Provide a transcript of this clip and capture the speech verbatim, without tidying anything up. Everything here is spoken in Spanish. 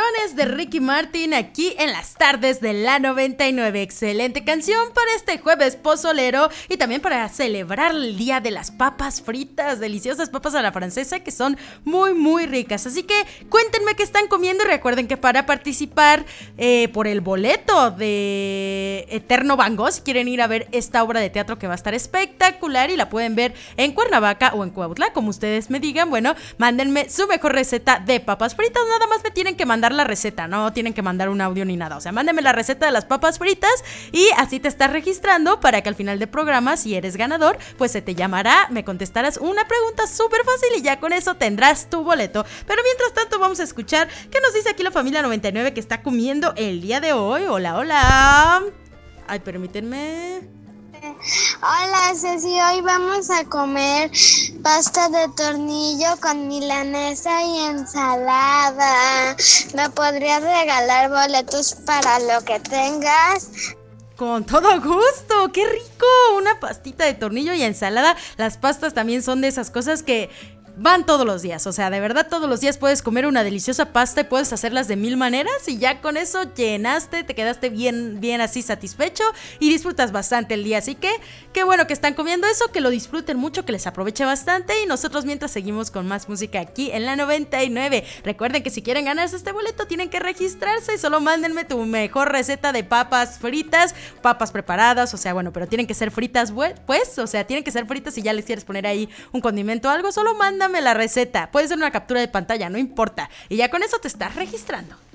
Canciones de Ricky Martin aquí en las tardes de la noventa y nueve. Excelente canción para este jueves pozolero y también para celebrar el día de las papas fritas, deliciosas papas a la francesa que son muy muy ricas. Así que cuéntenme qué están comiendo y recuerden que para participar eh, por el boleto de Eterno Van Gogh, si quieren ir a ver esta obra de teatro que va a estar espectacular y la pueden ver en Cuernavaca o en Cuautla, como ustedes me digan, bueno, mándenme su mejor receta de papas fritas. Nada más me tienen que mandar la receta, no tienen que mandar un audio ni nada, o sea, mándenme la receta de las papas fritas y así te estás registrando para que al final del programa, si eres ganador, pues se te llamará, me contestarás una pregunta súper fácil y ya con eso tendrás tu boleto. Pero mientras tanto vamos a escuchar qué nos dice aquí la familia noventa y nueve que está comiendo el día de hoy. Hola, hola. Ay, permítanme. Hola Ceci, hoy vamos a comer pasta de tornillo con milanesa y ensalada. ¿Me podrías regalar boletos para lo que tengas? Con todo gusto, qué rico, una pastita de tornillo y ensalada. Las pastas también son de esas cosas que van todos los días, o sea, de verdad todos los días puedes comer una deliciosa pasta y puedes hacerlas de mil maneras y ya con eso llenaste, te quedaste bien, bien así satisfecho y disfrutas bastante el día, así que qué bueno que están comiendo eso, que lo disfruten mucho, que les aproveche bastante y nosotros mientras seguimos con más música aquí en la noventa y nueve. Recuerden que si quieren ganarse este boleto tienen que registrarse y solo mándenme tu mejor receta de papas fritas, papas preparadas, o sea, bueno, pero tienen que ser fritas, pues, o sea, tienen que ser fritas y ya les quieres poner ahí un condimento o algo, solo mándame la receta, puede ser una captura de pantalla, no importa, y ya con eso te estás registrando.